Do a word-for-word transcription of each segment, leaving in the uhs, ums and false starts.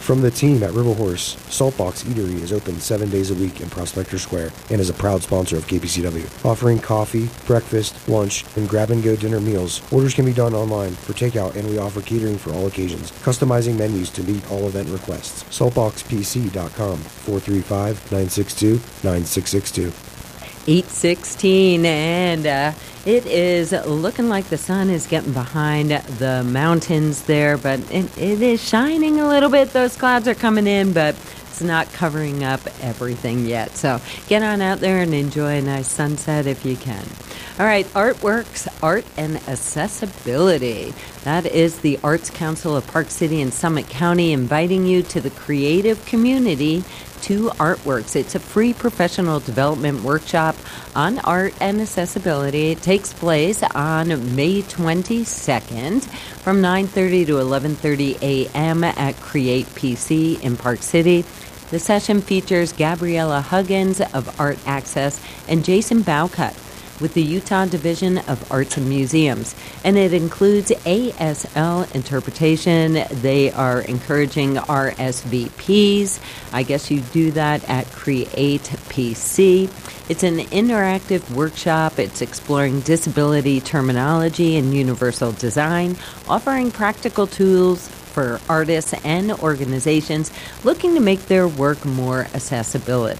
From the team at River Horse, Saltbox Eatery is open seven days a week in Prospector Square and is a proud sponsor of K P C W, offering coffee, breakfast, lunch, and grab-and-go dinner meals. Orders can be done online for takeout, and we offer catering for all occasions, customizing menus to meet all event requests. saltbox p c dot com, four three five, nine six two, nine six six two. eight sixteen, and uh, it is looking like the sun is getting behind the mountains there, but it, it is shining a little bit. Those clouds are coming in, but it's not covering up everything yet. So get on out there and enjoy a nice sunset if you can. All right, Artworks, Art and Accessibility. That is the Arts Council of Park City and Summit County inviting you to the creative community to Artworks. It's a free professional development workshop on art and accessibility. It takes place on May twenty-second from nine thirty to eleven thirty a.m. at Create P C in Park City. The session features Gabriella Huggins of Art Access and Jason Bowcutt with the Utah Division of Arts and Museums, and it includes A S L interpretation. They are encouraging R S V Ps. I guess you do that at Create P C. It's an interactive workshop. It's exploring disability terminology and universal design, offering practical tools for artists and organizations looking to make their work more accessible.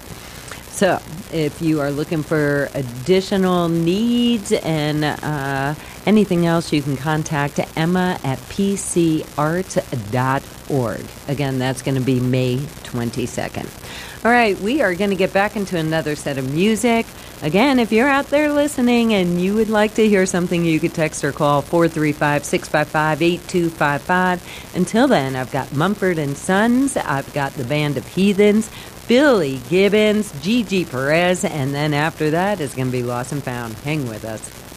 So if you are looking for additional needs and uh, anything else, you can contact Emma at p c art dot org. Again, that's going to be May twenty-second. All right, we are going to get back into another set of music. Again, if you're out there listening and you would like to hear something, you could text or call four three five, six five five, eight two five five. Until then, I've got Mumford and Sons. I've got the Band of Heathens, Billy Gibbons, Gigi Perez, and then after that is going to be Lost and Found. Hang with us.